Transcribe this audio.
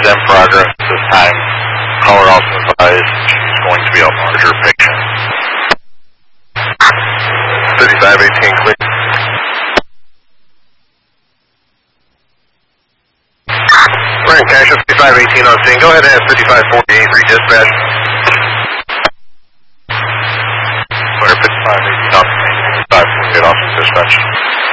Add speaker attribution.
Speaker 1: in progress at this time. Caller also advised she's going to be a larger patient.
Speaker 2: 5518 clear. We're in cash of 5518 on scene. Go ahead and have 5548 redispatch.
Speaker 1: Clear 5518 on scene. 5548 off dispatch.